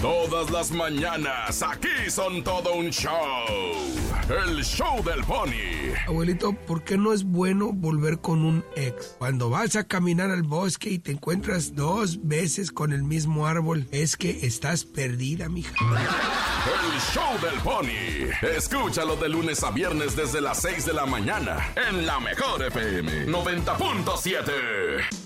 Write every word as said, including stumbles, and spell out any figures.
Todas las mañanas, aquí son todo un show. El show del Pony. Abuelito, ¿por qué no es bueno volver con un ex? Cuando vas a caminar al bosque y te encuentras dos veces con el mismo árbol, es que estás perdida, mija. El show del Pony. Escúchalo de lunes a viernes desde las seis de la mañana en la mejor F M noventa punto siete.